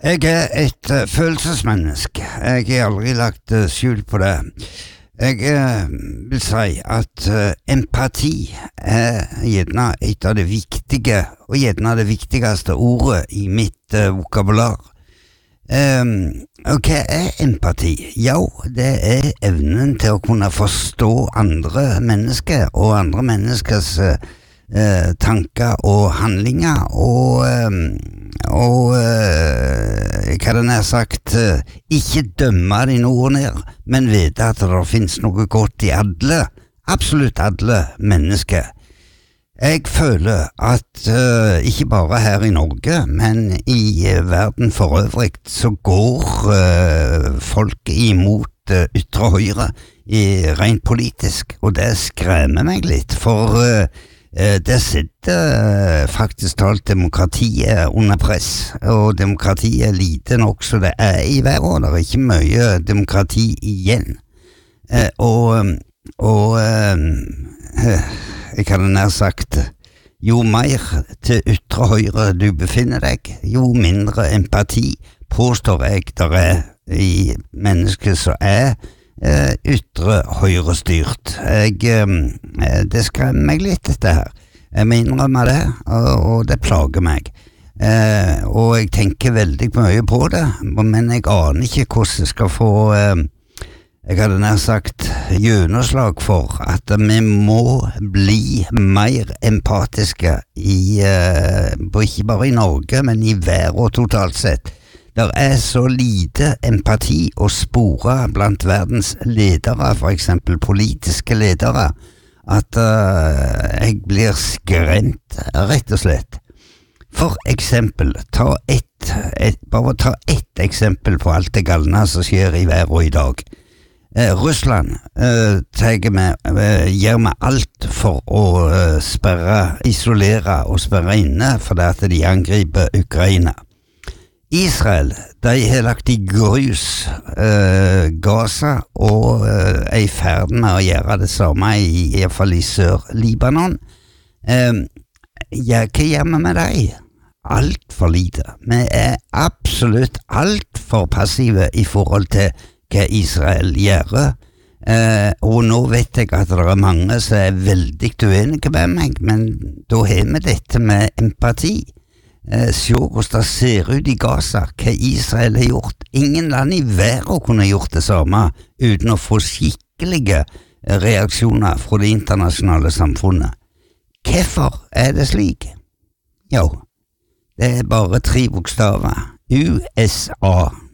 Jeg et følelsesmenneske. Jeg har aldri lagt skjul på det. Jeg vil si at empati gjerne et av det viktige, og gjerne det viktigste ordet i mitt vokabular. Og hva empati? Jo, det evnen til å kunne forstå andre mennesker og andre menneskers tanker og handlinger og hva den sagt ikke dømme de noe ned, men vite at det finnes noe godt i alle, absolutt alle mennesker. Jeg føler at ikke bare her i Norge, men i verden for øvrig så går folk imot ytre høyre rent politisk, og det skremmer meg litt, for det sitter faktisk talt demokratiet under press, og demokratiet er lite nok så det i verden, det ikke mye demokrati igjen. Jeg hadde nær sagt, jo mer til ytre høyre du befinner deg, jo mindre empati påstår jeg der i mennesket som ytre høyre styrt. Det skremmer meg litt dette her. Jeg må innrømme det, og det plager meg. Og jeg tenker veldig mye på det, men jeg aner ikke hvordan jeg skal få jeg hadde nær sagt gjennomslag for at vi må bli mer empatiske ikke bare i Norge, men i verden totalt sett. Det så lite empati å spore blant verdens ledere, for eksempel politiske ledere, at jeg blir skremt, rett og slett. For eksempel, bare ta ett eksempel på alt det galne som skjer i verden i dag. Russland gjør med alt for å isolere og sperre inne fordi at de angriper Ukraina. Israel, de har lagt i grus Gaza og i ferd med å gjøre det samme i hvert fall i Sør-Libanon. Hva gjør vi med dem? Alt for lite. Vi absolutt alt for passive i forhold til hva Israel gjør, og nå vet jeg at det mange som veldig uenige med meg, men da har vi dette med empati. Se hvordan det ser ut i Gaza, hva Israel har gjort. Ingen land i verden kunne gjort det samme uten å få skikkelige reaksjoner fra det internasjonale samfunnet. Hvorfor det slik? Jo, det bare 3 bokstaver. USA.